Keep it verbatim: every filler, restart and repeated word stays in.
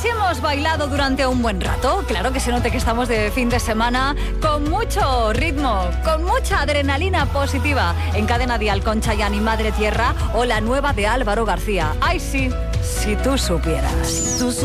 si hemos bailado durante un buen rato. Claro que se note que estamos de fin de semana con mucho ritmo, con mucha adrenalina positiva. En Cadena Dial con Chayanne y Madre Tierra o la nueva de Álvaro García. Ay sí, si tú supieras. Si tú